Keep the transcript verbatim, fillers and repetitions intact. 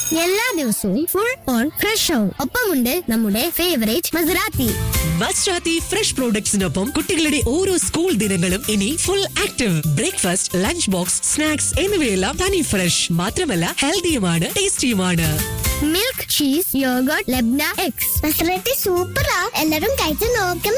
എല്ലാ ദിവസവും full on fresh ആവും. ഒപ്പമുണ്ട് നമ്മുടെ ഫേവറേറ്റ് മസറാത്തി. മസ്രാത്തി ഫ്രഷ് പ്രോഡക്ട്സിനൊപ്പം കുട്ടികളുടെ ഓരോ സ്കൂൾ ദിനങ്ങളും ഇനി full active. Breakfast, lunch box, snacks എന്നിവയെല്ലാം തനി ഫ്രഷ്. മാത്രമല്ല ഹെൽത്തിയുമാണ്, ടേസ്റ്റിയുമാണ്. Milk, cheese, yoghurt, labneh, eggs. മസറാത്തി സൂപ്പറാ, എല്ലാരും കഴിച്ചു നോക്കണം.